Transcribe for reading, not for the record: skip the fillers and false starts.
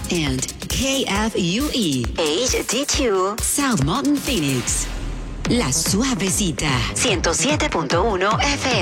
and KFUE HD2 South Mountain, Phoenix. La Suavecita 107.1 FM.